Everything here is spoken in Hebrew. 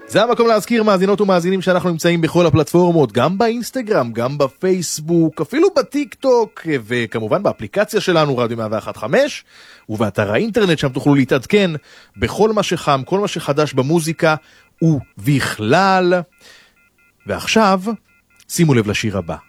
זה המקום להזכיר מאזינות ומאזינים שאנחנו נמצאים בכל הפלטפורמות, גם באינסטגרם, גם בפייסבוק, אפילו בטיק טוק, וכמובן באפליקציה שלנו רדיו 101.5, ובאתר האינטרנט שם תוכלו להתעדכן בכל מה שחם, כל מה שחדש במוזיקה ובכלל. ועכשיו, שימו לב לשיר הבא.